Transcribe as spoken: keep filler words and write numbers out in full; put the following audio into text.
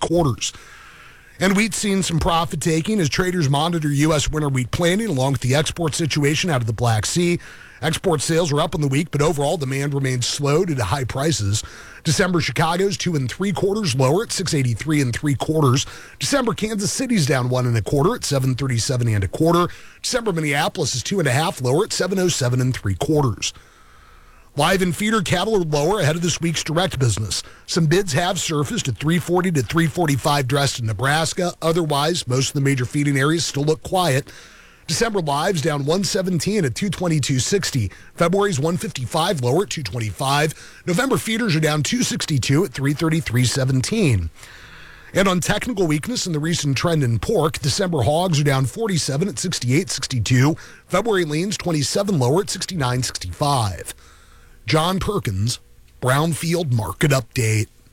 quarters. And wheat's seen some profit taking as traders monitor U S winter wheat planting along with the export situation out of the Black Sea. Export sales are up in the week, but overall demand remains slow due to high prices. December Chicago's two and three quarters lower at six eighty-three and three quarters. December Kansas City's down one and a quarter at seven thirty-seven and a quarter. December Minneapolis is two and a half lower at seven oh seven and three quarters. Live and feeder cattle are lower ahead of this week's direct business. Some bids have surfaced at three forty to three forty-five dressed in Nebraska. Otherwise, most of the major feeding areas still look quiet. December lives down one seventeen at two twenty-two sixty. February's one fifty-five lower at two twenty-five. November feeders are down two sixty-two at three thirty-three seventeen. And on technical weakness in the recent trend in pork, December hogs are down forty-seven at sixty-eight sixty-two. February leans twenty-seven lower at sixty-nine sixty-five. John Perkins, Brownfield Market Update.